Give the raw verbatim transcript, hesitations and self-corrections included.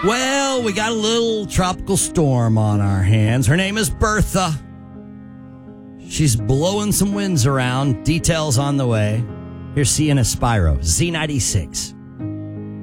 Well, we got a little tropical storm on our hands. Her name is Bertha. She's blowing some winds around. Details on the way. Here's Sienna Spyro, Z ninety-six.